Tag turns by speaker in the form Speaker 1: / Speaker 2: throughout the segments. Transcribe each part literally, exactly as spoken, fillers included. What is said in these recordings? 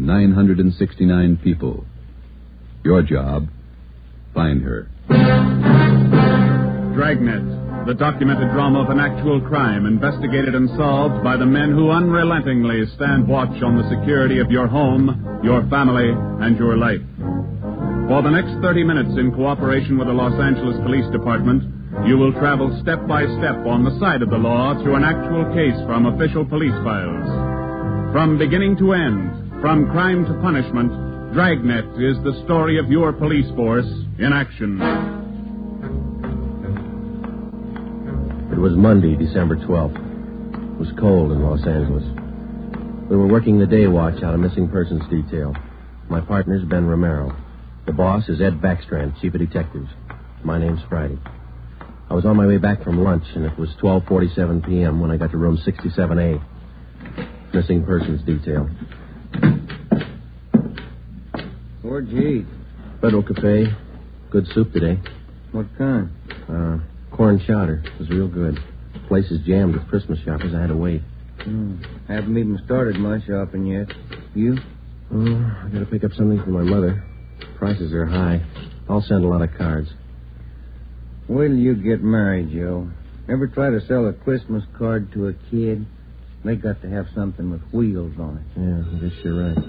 Speaker 1: nine hundred sixty-nine people. Your job, find her.
Speaker 2: Dragnet, the documented drama of an actual crime investigated and solved by the men who unrelentingly stand watch on the security of your home, your family, and your life. For the next thirty minutes, in cooperation with the Los Angeles Police Department, you will travel step by step on the side of the law through an actual case from official police files. From beginning to end, from crime to punishment, Dragnet is the story of your police force in action.
Speaker 3: It was Monday, December twelfth. It was cold in Los Angeles. We were working the day watch out of missing persons detail. My partner's Ben Romero. The boss is Ed Backstrand, chief of detectives. My name's Friday. I was on my way back from lunch, and it was twelve forty-seven p.m. when I got to room sixty-seven A. Missing persons detail.
Speaker 4: Where'd you eat?
Speaker 3: Federal Cafe. Good soup today.
Speaker 4: What kind?
Speaker 3: Uh, corn chowder. It was real good. The place is jammed with Christmas shoppers. I had to wait.
Speaker 4: Hmm. Haven't even started my shopping yet. You?
Speaker 3: Oh, I gotta pick up something for my mother. Prices are high. I'll send a lot of cards.
Speaker 4: Wait till you get married, Joe. Ever try to sell a Christmas card to a kid? They got to have something with wheels on it.
Speaker 3: Yeah, I guess you're right.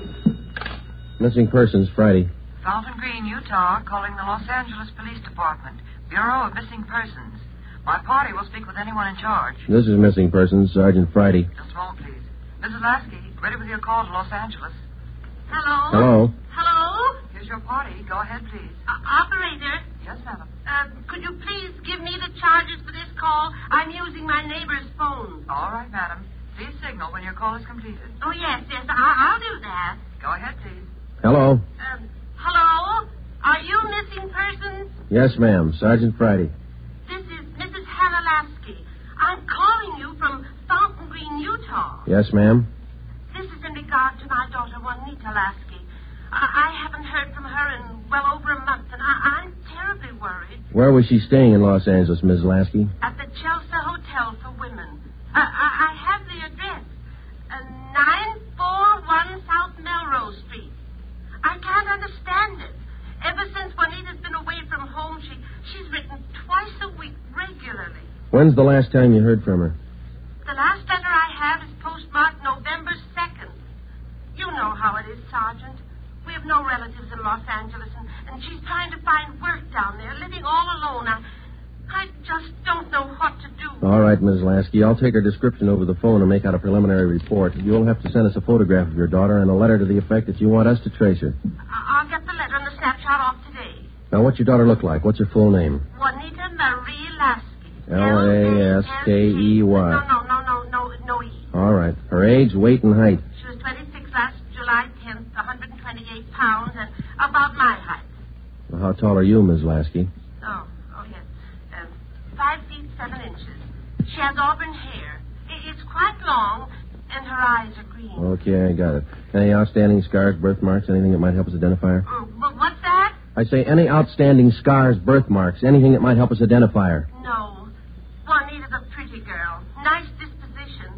Speaker 3: Missing persons, Friday.
Speaker 5: Fountain Green, Utah, calling the Los Angeles Police Department. Bureau of Missing Persons. My party will speak with anyone in charge.
Speaker 3: This is Missing Persons, Sergeant Friday.
Speaker 5: Just a moment, please. Missus Lasky, ready with your call to Los Angeles.
Speaker 6: Hello?
Speaker 3: Hello?
Speaker 6: Hello?
Speaker 5: Here's your party. Go ahead, please.
Speaker 6: Uh, operator?
Speaker 5: Yes, madam.
Speaker 6: Uh, could you please give me the charges for this call? I'm using my neighbor's phone.
Speaker 5: All right, madam. Please signal when your call is completed.
Speaker 6: Oh, yes, yes, I- I'll do that.
Speaker 5: Go ahead, please.
Speaker 3: Hello?
Speaker 6: Um, hello? Are you missing persons?
Speaker 3: Yes, ma'am. Sergeant Friday.
Speaker 6: This is Missus Hannah Lasky. I'm calling you from Fountain Green, Utah.
Speaker 3: Yes, ma'am.
Speaker 6: This is in regard to my daughter, Juanita Lasky. I, I haven't heard from her in well over a month, and I, I'm terribly worried.
Speaker 3: Where was she staying in Los Angeles, Miss Lasky?
Speaker 6: At the Chelsea Hotel for Women. Uh, I, I have the address. Uh, nine forty-one South Melrose Street. I can't understand it. Ever since Juanita's been away from home, she she's written twice a week regularly.
Speaker 3: When's the last time you heard from her?
Speaker 6: The last letter I have is postmarked November second. You know how it is, Sergeant. We have no relatives in Los Angeles, and, and she's trying to find work down there, living all alone. I, I just don't know what to do.
Speaker 3: All right, Miss Lasky. I'll take her description over the phone and make out a preliminary report. You'll have to send us a photograph of your daughter and a letter to the effect that you want us to trace her.
Speaker 6: I- I'll get the letter and the snapshot off today.
Speaker 3: Now, what's your daughter look like? What's her full name?
Speaker 6: Juanita Marie Lasky.
Speaker 3: L A S K E Y.
Speaker 6: No, no, no, no, no, no E.
Speaker 3: All right. Her age, weight, and height.
Speaker 6: She was twenty-six last July tenth, one hundred twenty-eight pounds, and about my height.
Speaker 3: Well, how tall are you, Miss Lasky?
Speaker 6: Oh, oh, yes. Um, five feet, seven inches. She has auburn hair. I- It's quite long, and her eyes are green.
Speaker 3: Okay, I got it. Any outstanding scars, birthmarks, anything that might help us identify her?
Speaker 6: Oh, but what's that?
Speaker 3: I say any outstanding scars, birthmarks, anything that might help us identify her.
Speaker 6: No. Juanita's a pretty girl. Nice disposition.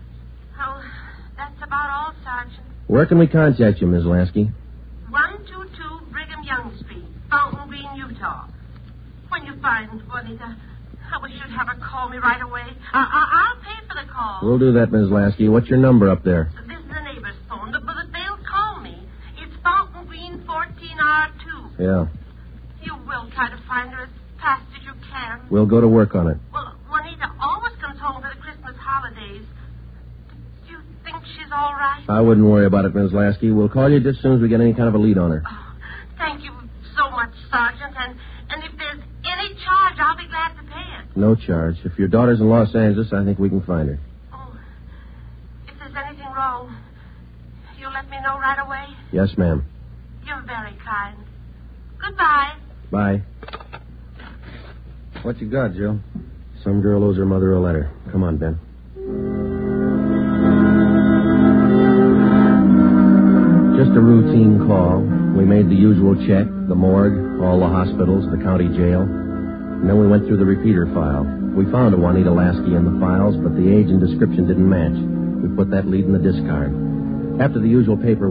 Speaker 6: Oh, that's about all, Sergeant.
Speaker 3: Where can we contact you, Miss Lasky?
Speaker 6: one two two Brigham Young Street, Fountain Green, Utah. When you find Juanita, I wish you'd have her call me right away. I- I- I'll pay for the call.
Speaker 3: We'll do that, Miss Lasky. What's your number up there?
Speaker 6: This is the neighbor's phone, but, but they'll call me. It's Fountain Green fourteen R two.
Speaker 3: Yeah.
Speaker 6: You will try to find her as fast as you can.
Speaker 3: We'll go to work on it.
Speaker 6: Well, Juanita always comes home for the Christmas holidays. Do you think she's all right?
Speaker 3: I wouldn't worry about it, Miss Lasky. We'll call you just as soon as we get any kind of a lead on her.
Speaker 6: Oh, thank you so much, Sergeant. And, and if there's any charge, I'll be glad to pay it.
Speaker 3: No charge. If your daughter's in Los Angeles, I think we can find her.
Speaker 6: Oh, if there's anything wrong, you'll let me know right away?
Speaker 3: Yes, ma'am.
Speaker 6: You're very kind. Goodbye.
Speaker 3: Bye.
Speaker 4: What you got, Joe?
Speaker 3: Some girl owes her mother a letter. Come on, Ben. Just a routine call. We made the usual check, the morgue, all the hospitals, the county jail. And then we went through the repeater file. We found a Juanita Lasky in the files, but the age and description didn't match. We put that lead in the discard. After the usual paper